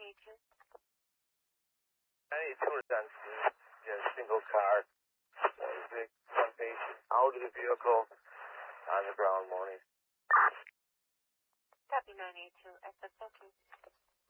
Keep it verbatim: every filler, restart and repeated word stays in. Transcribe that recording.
eighty-two. nine eighty-two is on scene. You have a single car. There's the front page out of the vehicle on the ground morning. Copy nine eighty-two. Access okay.